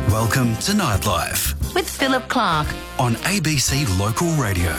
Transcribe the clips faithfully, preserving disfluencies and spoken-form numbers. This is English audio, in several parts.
Welcome to Nightlife with Philip Clark on A B C Local Radio.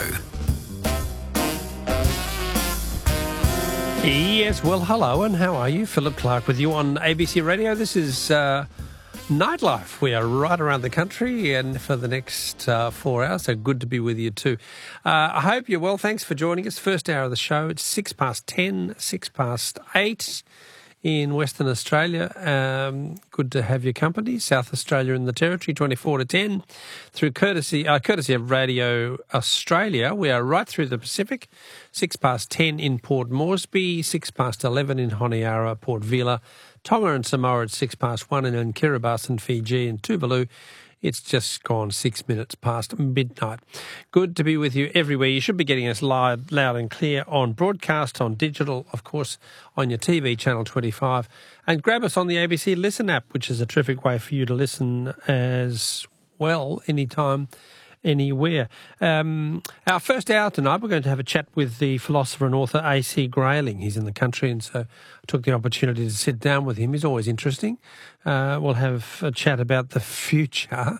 Yes, well, hello, and how are you? Philip Clark with you on A B C Radio. This is uh, Nightlife. We are right around the country and for the next uh, four hours, so good to be with you too. Uh, I hope you're well. Thanks for joining us. First hour of the show. It's six past ten, six past eight in Western Australia. Um, good to have your company. South Australia and the Territory, twenty-four to ten. Through courtesy uh, courtesy of Radio Australia, we are right through the Pacific. six past ten in Port Moresby, six past eleven in Honiara, Port Vila, Tonga and Samoa at six past one, and in Kiribati and Fiji and Tuvalu, it's just gone six minutes past midnight. Good to be with you everywhere. You should be getting us live, loud and clear on broadcast, on digital, of course, on your T V, Channel twenty-five. And grab us on the A B C Listen app, which is a terrific way for you to listen as well, anytime, anywhere. Um, our first hour tonight, we're going to have a chat with the philosopher and author A C Grayling. He's in the country, and so I took the opportunity to sit down with him. He's always interesting. Uh, we'll have a chat about the future.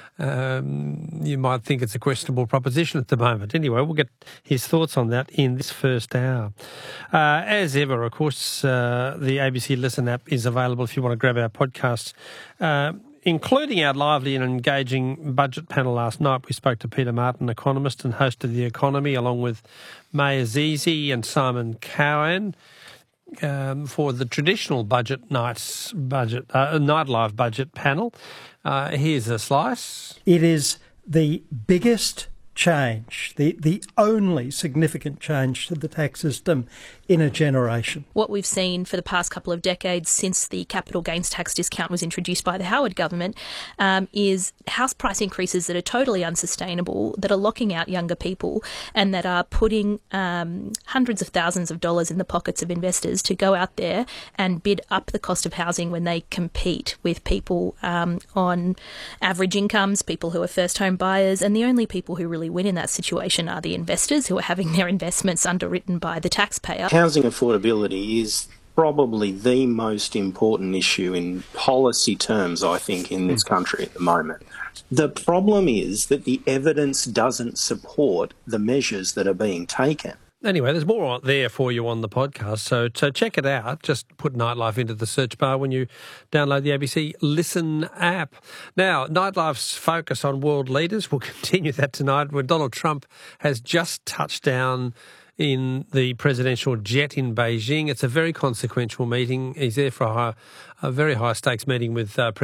Um, you might think it's a questionable proposition at the moment. Anyway, we'll get his thoughts on that in this first hour. Uh, as ever, of course, uh, the A B C Listen app is available if you want to grab our podcasts. Uh, Including our lively and engaging budget panel last night. We spoke to Peter Martin, economist and host of The Economy, along with May Azizi and Simon Cowan um, for the traditional budget nights budget uh, Nightlife budget panel. Uh, here's a slice. It is the biggest change, the, the only significant change to the tax system in a generation. What we've seen for the past couple of decades since the capital gains tax discount was introduced by the Howard government um, is house price increases that are totally unsustainable, that are locking out younger people and that are putting um, hundreds of thousands of dollars in the pockets of investors to go out there and bid up the cost of housing when they compete with people um, on average incomes, people who are first home buyers, and the only people who really win in that situation are the investors who are having their investments underwritten by the taxpayer. Housing affordability is probably the most important issue in policy terms, I think, in this country at the moment. The problem is that the evidence doesn't support the measures that are being taken. Anyway, there's more there for you on the podcast, so, so check it out. Just put Nightlife into the search bar when you download the A B C Listen app. Now, Nightlife's focus on world leaders, we'll continue that tonight when Donald Trump has just touched down in the presidential jet in Beijing. It's a very consequential meeting. He's there for a, high, a very high-stakes meeting with uh,